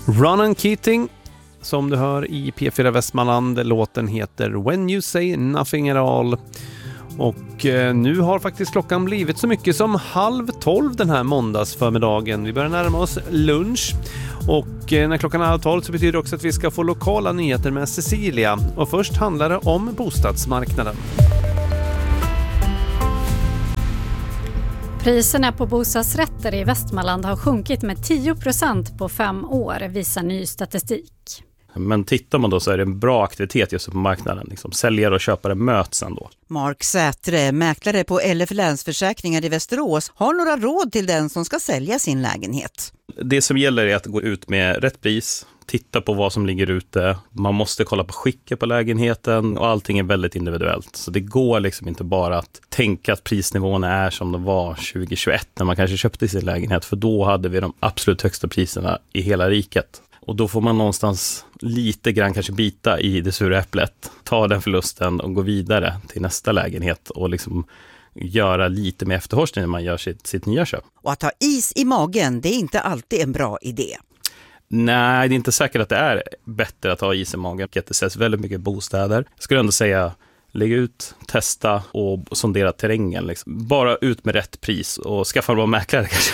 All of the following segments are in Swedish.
Ronan Keating, som du hör i P4 Västmanland. Låten heter When You Say Nothing At All. Och nu har faktiskt klockan blivit så mycket som 11:30 den här måndagsförmiddagen. Vi börjar närma oss lunch. Och när klockan är 11:30 så betyder det också att vi ska få lokala nyheter med Cecilia. Och först handlar det om bostadsmarknaden. Priserna på bostadsrätter i Västmanland har sjunkit med 10% på 5 år, visar ny statistik. Men tittar man då så är det en bra aktivitet just på marknaden. Liksom, säljare och köpare möts ändå. Mark Sätre, mäklare på LF Länsförsäkringar i Västerås, har några råd till den som ska sälja sin lägenhet. Det som gäller är att gå ut med rätt pris, titta på vad som ligger ute. Man måste kolla på skicket på lägenheten och allting är väldigt individuellt. Så det går liksom inte bara att tänka att prisnivån är som de var 2021 när man kanske köpte sin lägenhet. För då hade vi de absolut högsta priserna i hela riket. Och då får man någonstans lite grann kanske bita i det sura äpplet, ta den förlusten och gå vidare till nästa lägenhet och liksom göra lite mer efterhorskning när man gör sitt nya köp. Och att ha is i magen, det är inte alltid en bra idé. Nej, det är inte säkert att det är bättre att ha is i magen. Det säljs väldigt mycket bostäder. Jag skulle ändå säga, lägg ut, testa och sondera terrängen. Liksom. Bara ut med rätt pris och skaffa en bra mäklare kanske.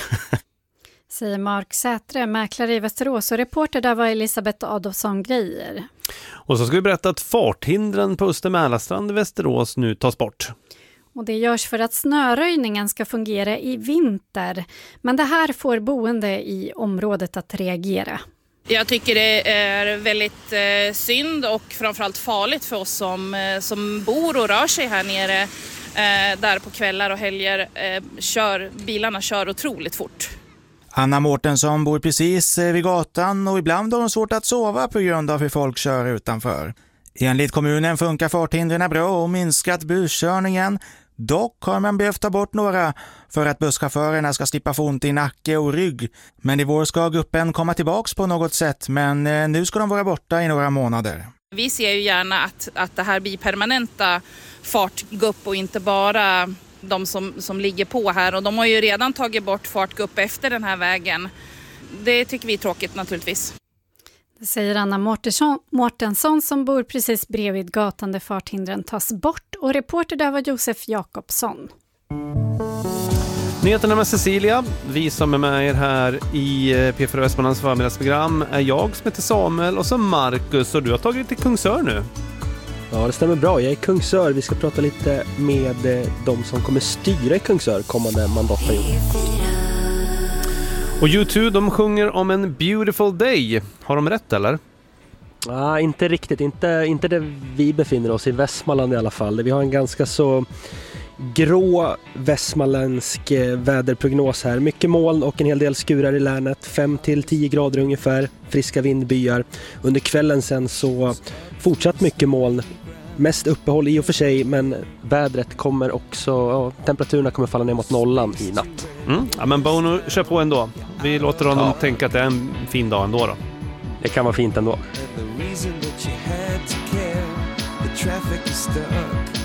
Säger Mark Sätre, mäklare i Västerås, och reporter där var Elisabeth Adolfsson Grejer. Och så ska vi berätta att farthindren på Östermälarstrand i Västerås nu tas bort. Och det görs för att snöröjningen ska fungera i vinter. Men det här får boende i området att reagera. Jag tycker det är väldigt synd och framförallt farligt för oss som bor och rör sig här nere. Där på kvällar och helger bilarna kör otroligt fort. Anna Mårtensson bor precis vid gatan och ibland har de svårt att sova på grund av hur folk kör utanför. Enligt kommunen funkar farthindren bra och minskat buskörningen. Dock har man behövt ta bort några för att busschaufförerna ska slippa få ont i nacke och rygg. Men i vår ska gruppen komma tillbaks på något sätt, men nu ska de vara borta i några månader. Vi ser ju gärna att det här blir permanenta fartgupp och inte bara de som ligger på här. Och de har ju redan tagit bort fartgupp efter den här vägen. Det tycker vi är tråkigt naturligtvis. Det säger Anna Mårtensson som bor precis bredvid gatan där farthindren tas bort. Och reporter där var Josef Jakobsson. Nyheterna med Cecilia. Vi som är med er här i P4 Västmanlands förmiddagsprogram är jag som heter Samuel och så Marcus. Och du har tagit till Kungsör nu. Ja, det stämmer bra. Jag är i Kungsör. Vi ska prata lite med de som kommer styra i Kungsör kommande mandatperiod. Och U2, de sjunger om en beautiful day. Har de rätt eller? Ja, inte riktigt. Inte där vi befinner oss i Västmanland i alla fall. Vi har en ganska så grå västmanländsk väderprognos här. Mycket moln och en hel del skurar i länet. 5-10 grader ungefär. Friska vindbyar. Under kvällen sen så fortsatt mycket moln. Mest uppehåll i och för sig, men vädret kommer också, temperaturerna kommer falla ner mot nollan i natt. Ja, men Bono kör på ändå. Vi låter honom tänka att det är en fin dag ändå då. Det kan vara fint ändå.